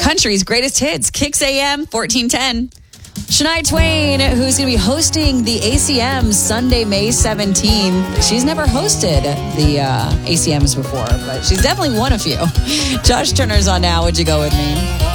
Country's greatest hits, Kicks AM 1410. Shania Twain, who's going to be hosting the ACMs Sunday, May 17th. She's never hosted the ACMs before, but she's definitely won a few. Josh Turner's on now. Would you go with me?